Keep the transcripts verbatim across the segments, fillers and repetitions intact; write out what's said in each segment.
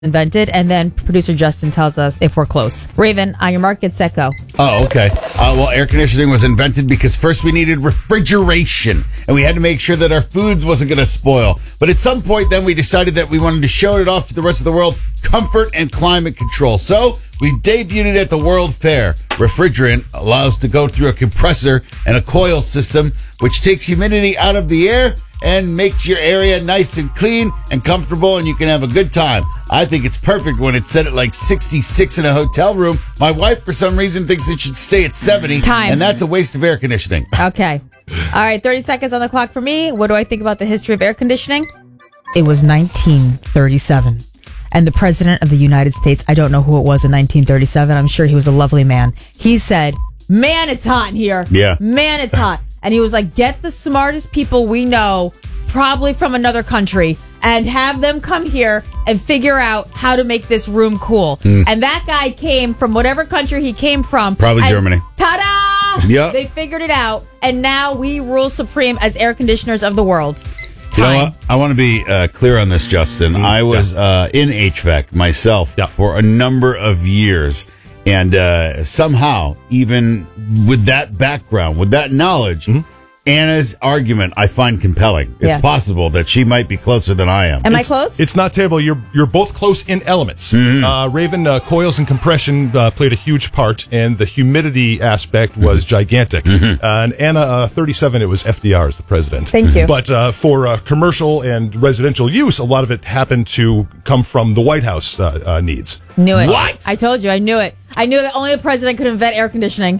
invented, and then producer Justin tells us if we're close. Raven, on your mark, get set, go. Oh, okay. Uh, well, air conditioning was invented because first we needed refrigeration, and we had to make sure that our foods wasn't going to spoil. But at some point, then we decided that we wanted to show it off to the rest of the world, comfort and climate control. So we debuted it at the World Fair. Refrigerant allows to go through a compressor and a coil system, which takes humidity out of the air and makes your area nice and clean and comfortable, and you can have a good time. I think it's perfect when it's set at like sixty-six in a hotel room. My wife, for some reason, thinks it should stay at seventy. Time. And that's a waste of air conditioning. Okay. All right, thirty seconds on the clock for me. What do I think about the history of air conditioning? It was nineteen thirty-seven. And the president of the United States, I don't know who it was in nineteen thirty-seven. I'm sure he was a lovely man. He said, man, it's hot in here. Yeah. Man, it's hot. And he was like, get the smartest people we know, probably from another country, and have them come here and figure out how to make this room cool. Mm. And that guy came from whatever country he came from. Probably Germany. Ta-da! Yep. They figured it out. And now we rule supreme as air conditioners of the world. You know what? I want to be uh, clear on this, Justin. Mm, I was yeah. uh, in H V A C myself yeah. for a number of years. And uh, somehow, even with that background, with that knowledge, mm-hmm. Anna's argument I find compelling. It's yeah. possible that she might be closer than I am. Am it's, I close? It's not terrible. You're you're both close in elements. Mm-hmm. Uh, Raven, uh, coils and compression uh, played a huge part, and the humidity aspect was mm-hmm. gigantic. Mm-hmm. Uh, and Anna, uh, thirty-seven, it was F D R as the president. Thank you. But uh, for uh, commercial and residential use, a lot of it happened to come from the White House uh, uh, needs. Knew it. What? I told you. I knew it. I knew that only the president could invent air conditioning.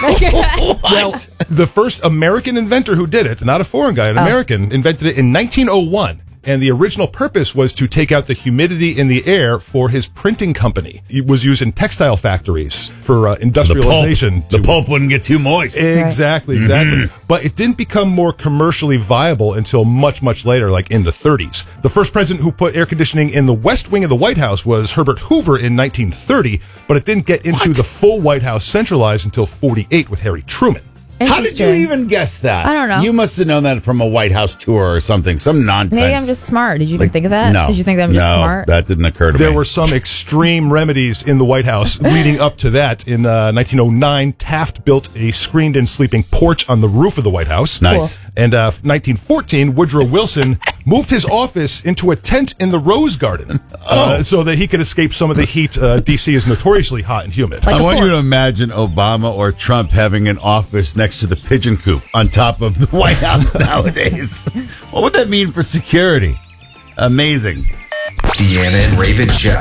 Well, the first American inventor who did it, not a foreign guy, an oh. American, invented it in nineteen oh one. And the original purpose was to take out the humidity in the air for his printing company. It was used in textile factories for uh, industrialization. The pulp, the pulp wouldn't get too moist. Exactly, right. exactly. Mm-hmm. But it didn't become more commercially viable until much, much later, like in the thirties. The first president who put air conditioning in the West Wing of the White House was Herbert Hoover in nineteen thirty, but it didn't get into what? the full White House centralized until forty-eight with Harry Truman. How did you even guess that? I don't know. You must have known that from a White House tour or something. Some nonsense. Maybe I'm just smart. Did you even like, think of that? No. Did you think that I'm just no, smart? that didn't occur to there me. There were some extreme remedies in the White House leading up to that. In uh, nineteen oh nine, Taft built a screened-in sleeping porch on the roof of the White House. Nice. Cool. And uh, nineteen fourteen, Woodrow Wilson moved his office into a tent in the Rose Garden uh, oh. so that he could escape some of the heat. uh, D C is notoriously hot and humid. Like I want fort. you to imagine Obama or Trump having an office next to the pigeon coop on top of the White House nowadays. What would that mean for security? Amazing. Deanna and Raven Show.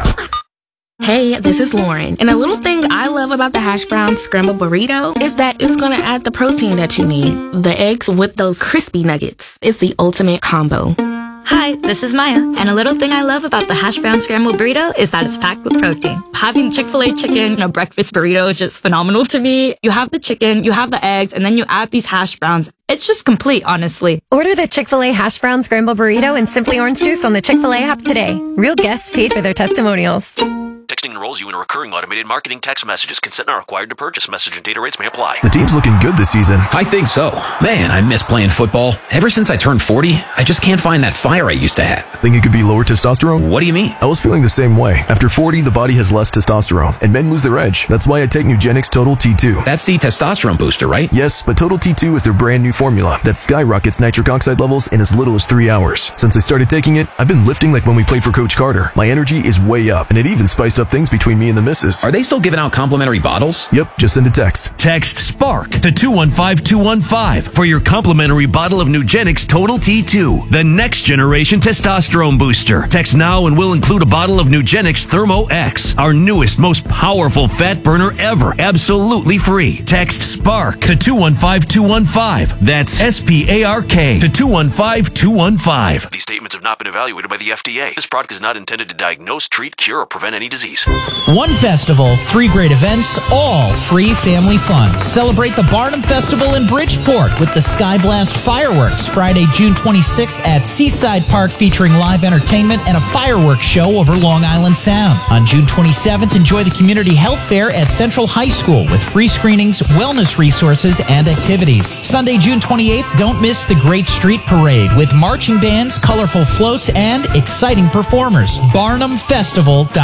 Hey, this is Lauren, and a little thing I love about the hash brown scrambled burrito is that it's gonna add the protein that you need. The eggs with those crispy nuggets. It's the ultimate combo. Hi, this is Maya, and a little thing I love about the hash brown scrambled burrito is that it's packed with protein. Having Chick-fil-A chicken in a breakfast burrito is just phenomenal to me. You have the chicken, you have the eggs, and then you add these hash browns. It's just complete, honestly. Order the Chick-fil-A hash brown scrambled burrito and Simply Orange Juice on the Chick-fil-A app today. Real guests paid for their testimonials. Texting enrolls you in a recurring automated marketing text messages. Consent not required to purchase. Message and data rates may apply. The team's looking good this season. I think so. Man, I miss playing football. Ever since I turned forty, I just can't find that fire I used to have. Think it could be lower testosterone? What do you mean? I was feeling the same way. After forty, the body has less testosterone, and men lose their edge. That's why I take Nugenix Total T two. That's the testosterone booster, right? Yes, but Total T two is their brand new formula that skyrockets nitric oxide levels in as little as three hours. Since I started taking it, I've been lifting like when we played for Coach Carter. My energy is way up, and it even spiced up things between me and the missus. Are they still giving out complimentary bottles? Yep, just send a text. Text SPARK to two one five two one five for your complimentary bottle of Nugenix Total T two, the next generation testosterone booster. Text now and we'll include a bottle of Nugenix Thermo X, our newest, most powerful fat burner ever, absolutely free. Text SPARK to two one five two one five. That's S P A R K to two one five two one five. These statements have not been evaluated by the F D A. This product is not intended to diagnose, treat, cure, or prevent any disease. One festival, three great events, all free family fun. Celebrate the Barnum Festival in Bridgeport with the Sky Blast Fireworks Friday, June twenty-sixth at Seaside Park, featuring live entertainment and a fireworks show over Long Island Sound. On June twenty-seventh, enjoy the Community Health Fair at Central High School with free screenings, wellness resources, and activities. Sunday, June twenty-eighth, don't miss the Great Street Parade with marching bands, colorful floats, and exciting performers. Barnum Festival.